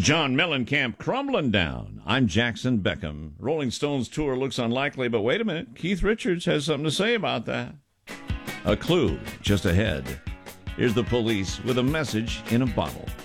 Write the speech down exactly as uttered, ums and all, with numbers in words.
John Mellencamp crumbling down. I'm Jackson Beckham. Rolling Stones tour looks unlikely, but wait a minute. Keith Richards has something to say about that. A clue just ahead. Here's the police with a message in a bottle.